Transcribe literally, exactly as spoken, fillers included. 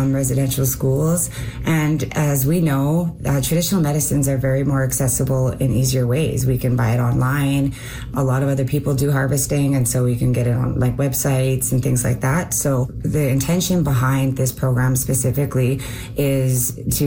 um, residential schools. And as we know, uh, traditional medicines are very more accessible in easier ways. We can buy it online. A lot of other people do harvesting, and so we can get it on like websites and things like that. So the intention behind this program specifically is to